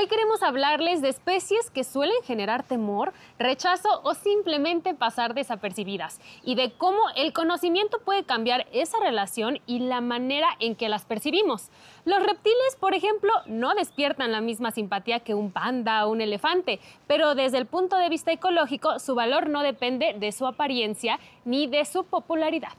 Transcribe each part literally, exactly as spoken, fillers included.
Hoy queremos hablarles de especies que suelen generar temor, rechazo o simplemente pasar desapercibidas, y de cómo el conocimiento puede cambiar esa relación y la manera en que las percibimos. Los reptiles, por ejemplo, no despiertan la misma simpatía que un panda o un elefante, pero desde el punto de vista ecológico, su valor no depende de su apariencia ni de su popularidad.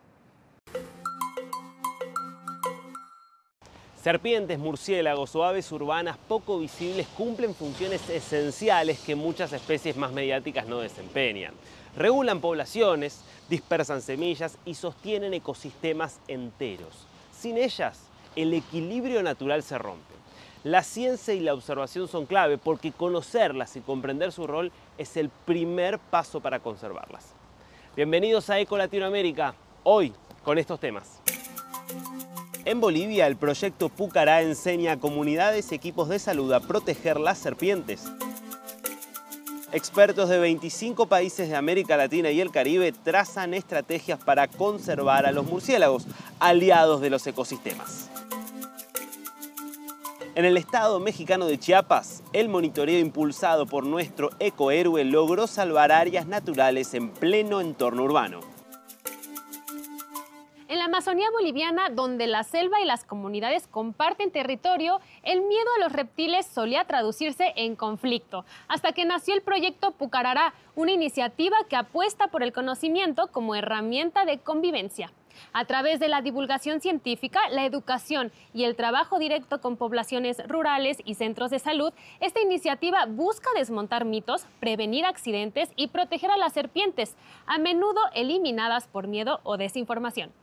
Serpientes, murciélagos o aves urbanas poco visibles cumplen funciones esenciales que muchas especies más mediáticas no desempeñan. Regulan poblaciones, dispersan semillas y sostienen ecosistemas enteros. Sin ellas, el equilibrio natural se rompe. La ciencia y la observación son clave porque conocerlas y comprender su rol es el primer paso para conservarlas. Bienvenidos a Eco Latinoamérica, hoy con estos temas. En Bolivia, el proyecto Pucará enseña a comunidades y equipos de salud a proteger las serpientes. Expertos de veinticinco países de América Latina y el Caribe trazan estrategias para conservar a los murciélagos, aliados de los ecosistemas. En el estado mexicano de Chiapas, el monitoreo impulsado por nuestro ecohéroe logró salvar áreas naturales en pleno entorno urbano. En la Amazonía boliviana, donde la selva y las comunidades comparten territorio, el miedo a los reptiles solía traducirse en conflicto, hasta que nació el proyecto Pucarará, una iniciativa que apuesta por el conocimiento como herramienta de convivencia. A través de la divulgación científica, la educación y el trabajo directo con poblaciones rurales y centros de salud, esta iniciativa busca desmontar mitos, prevenir accidentes y proteger a las serpientes, a menudo eliminadas por miedo o desinformación.